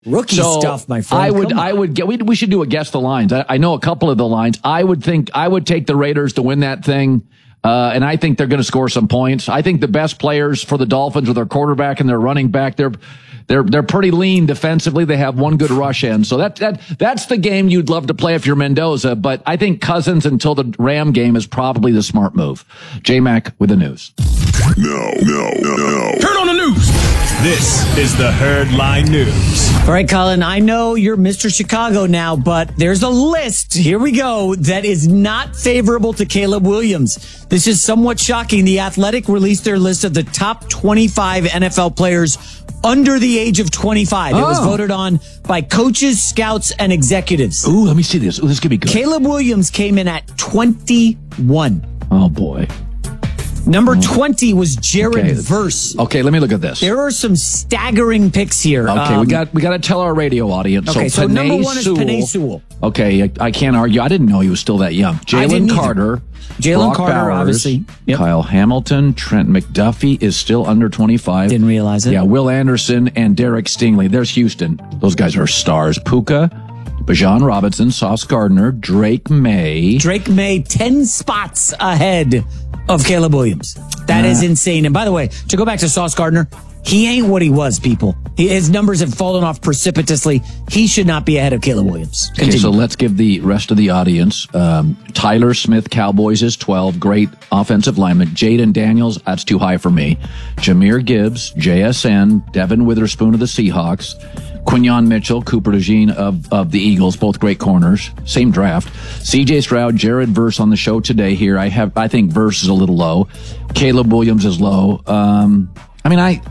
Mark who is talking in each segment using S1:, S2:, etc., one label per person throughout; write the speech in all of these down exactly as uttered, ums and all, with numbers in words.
S1: Rookie
S2: so
S1: stuff, my friend.
S2: I would, I would get, we, we should do a guess the lines. I, I know a couple of the lines. I would think, I would take the Raiders to win that thing. Uh, and I think they're going to score some points. I think the best players for the Dolphins are their quarterback and their running back. They're, they're, they're pretty lean defensively. They have one good rush end. So that, that, that's the game you'd love to play if you're Mendoza. But I think Cousins until the Ram game is probably the smart move. J-Mac with the news.
S3: No, no, no, no.
S4: Turn on the news. This is the Herd Line News.
S1: All right, Colin, I know you're Mister Chicago now, but there's a list, here we go, that is not favorable to Caleb Williams. This is somewhat shocking. The Athletic released their list of the top twenty-five N F L players under the age of twenty-five. Oh. It was voted on by coaches, scouts, and executives.
S2: Ooh, let me see this. Ooh, this could be good.
S1: Caleb Williams came in at twenty-one.
S2: Oh, boy.
S1: Number twenty was Jared
S2: okay.
S1: Verse.
S2: Okay, let me look at this.
S1: There are some staggering picks here.
S2: Okay,
S1: um,
S2: we got we got to tell our radio audience.
S1: Okay, so, so number one is Penei Sewell.
S2: Okay, I, I can't argue. I didn't know he was still that young. Jalen Carter.
S1: Jalen Carter, Bowers,
S2: obviously. Yep. Kyle Hamilton. Trent McDuffie is still under twenty-five.
S1: Didn't realize it.
S2: Yeah, Will Anderson and Derek Stingley. There's Houston. Those guys are stars. Puka, Bijan Robinson, Sauce Gardner, Drake May.
S1: Drake May, ten spots ahead of Caleb Williams. That uh, is insane. And by the way, to go back to Sauce Gardner, he ain't what he was, people. He, his numbers have fallen off precipitously. He should not be ahead of Caleb Williams. Continue.
S2: Okay, so let's give the rest of the audience. Um, Tyler Smith, Cowboys, is twelve. Great offensive lineman. Jaden Daniels, that's too high for me. Jahmyr Gibbs, J S N. Devin Witherspoon of the Seahawks. Quinyon Mitchell, Cooper DeJean of, of the Eagles, both great corners. Same draft. C J Stroud, Jared Verse on the show today here. I have, I think Verse is a little low. Caleb Williams is low. Um, I mean, I,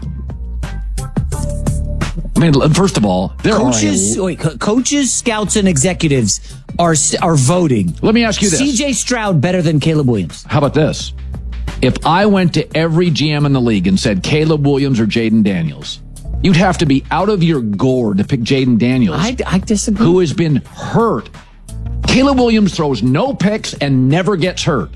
S2: I mean, first of all, there
S1: coaches,
S2: are a,
S1: wait, co- coaches, scouts, and executives are, are voting.
S2: Let me ask you this.
S1: C J Stroud better than Caleb Williams.
S2: How about this? If I went to every G M in the league and said Caleb Williams or Jaden Daniels, you'd have to be out of your gourd to pick Jaden Daniels.
S1: I, I disagree.
S2: Who has been hurt. Caleb Williams throws no picks and never gets hurt.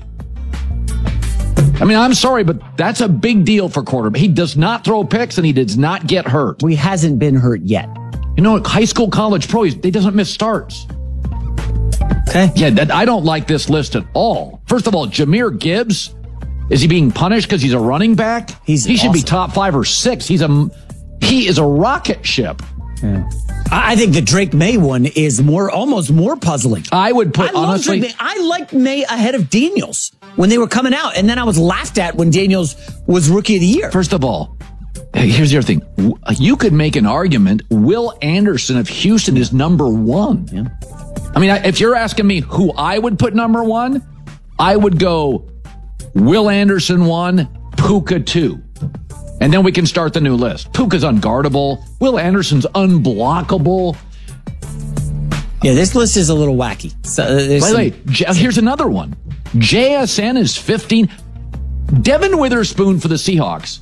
S2: I mean, I'm sorry, but that's a big deal for quarterback. He does not throw picks and he does not get hurt.
S1: Well, he hasn't been hurt yet.
S2: You know, high school, college, pro, he doesn't miss starts.
S1: Okay.
S2: Yeah, that, I don't like this list at all. First of all, Jahmyr Gibbs, is he being punished because he's a running back?
S1: He's
S2: he should
S1: awesome.
S2: be top five or six. He's a he is a rocket ship.
S1: Yeah. I think the Drake May one is more, almost more puzzling.
S2: I would put,
S1: I
S2: honestly.
S1: May. I liked May ahead of Daniels when they were coming out, and then I was laughed at when Daniels was Rookie of the Year.
S2: First of all, here's the other thing. You could make an argument Will Anderson of Houston is number one.
S1: Yeah.
S2: I mean, if you're asking me who I would put number one, I would go Will Anderson one, Puka two. And then we can start the new list. Puka's unguardable. Will Anderson's unblockable.
S1: Yeah, this list is a little wacky. So, uh,
S2: By the way, J- here's another one. J S N is fifteen. Devin Witherspoon for the Seahawks.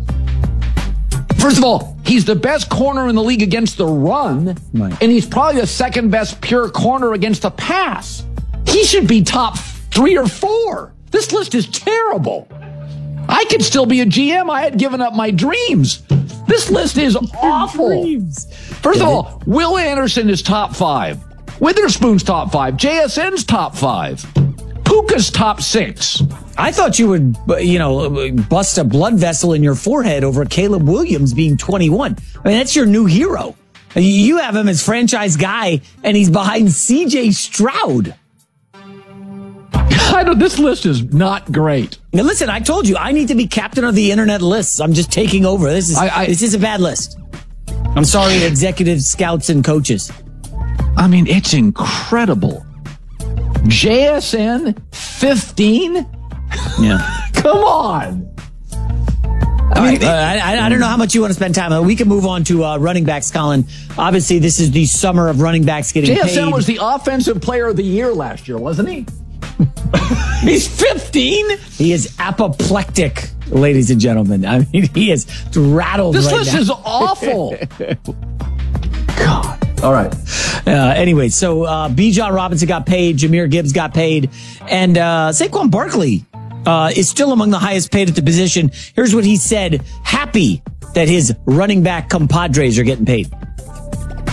S2: First of all, he's the best corner in the league against the run.
S1: Right.
S2: And he's probably the second best pure corner against the pass. He should be top three or four. This list is terrible. I could still be a G M. I had given up my dreams. This list is awful.
S1: Dreams.
S2: First of all, Will Anderson is top five. Witherspoon's top five. J S N's top five. Puka's top six.
S1: I thought you would, you know, bust a blood vessel in your forehead over Caleb Williams being twenty-one. I mean, that's your new hero. You have him as franchise guy, and he's behind C J Stroud.
S2: I don't, this list is not great.
S1: Now, listen, I told you I need to be captain of the internet lists. I'm just taking over. This is
S2: I, I,
S1: this is a bad list. I'm sorry, executives, scouts, and coaches.
S2: I mean, it's incredible. J S N fifteen?
S1: Yeah.
S2: Come on.
S1: I mean, uh, I, I don't know how much you want to spend time on. We can move on to uh, running backs, Colin. Obviously, this is the summer of running backs getting
S2: J S N
S1: paid.
S2: was the offensive player of the year last year, wasn't he? He's fifteen.
S1: He is apoplectic, ladies and gentlemen. I mean, he is rattled
S2: This
S1: right
S2: list
S1: now.
S2: is awful. God. All right.
S1: Uh, anyway, so uh, Bijan Robinson got paid. Jahmyr Gibbs got paid. And uh, Saquon Barkley uh, is still among the highest paid at the position. Here's what he said. Happy that his running back compadres are getting paid.